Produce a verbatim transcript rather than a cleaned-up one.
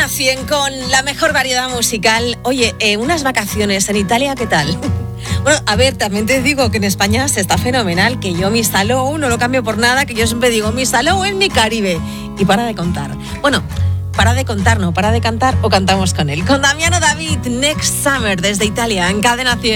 Cadena cien con la mejor variedad musical. Oye, eh, unas vacaciones en Italia, ¿qué tal? Bueno, a ver, también te digo que en España se está fenomenal, que yo mi salón no lo cambio por nada, que yo siempre digo, mi salón es mi Caribe. Y para de contar. Bueno, para de contar, no, para de cantar o cantamos con él. Con Damiano David, Next Summer, desde Italia, en Cadena cien.